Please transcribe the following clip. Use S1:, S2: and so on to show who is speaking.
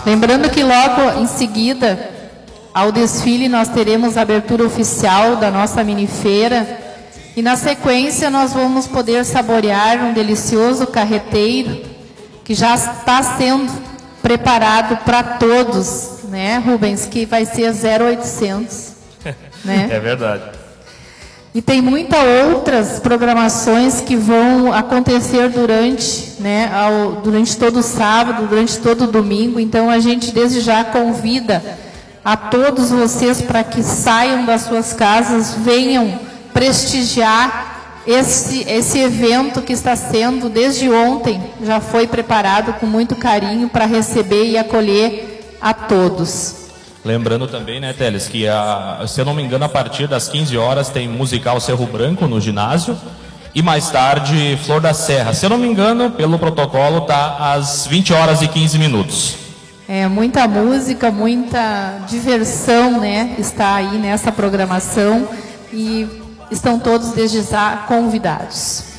S1: Lembrando que logo em seguida, ao desfile, nós teremos a abertura oficial da nossa minifeira e na sequência nós vamos poder saborear um delicioso carreteiro que já está sendo preparado para todos, né, Rubens, que vai ser 0800, né?
S2: É verdade.
S1: E tem muitas outras programações que vão acontecer durante todo o sábado, durante todo o domingo. Então, a gente desde já convida a todos vocês para que saiam das suas casas, venham prestigiar esse evento que está sendo, desde ontem, já foi preparado com muito carinho para receber e acolher a todos.
S2: Lembrando também, né, Teles, que se eu não me engano, a partir das 15 horas tem musical Cerro Branco no ginásio e mais tarde Flor da Serra. Se eu não me engano, pelo protocolo, tá às 20 horas e 15 minutos.
S1: Muita música, muita diversão, né, está aí nessa programação e estão todos desde já convidados.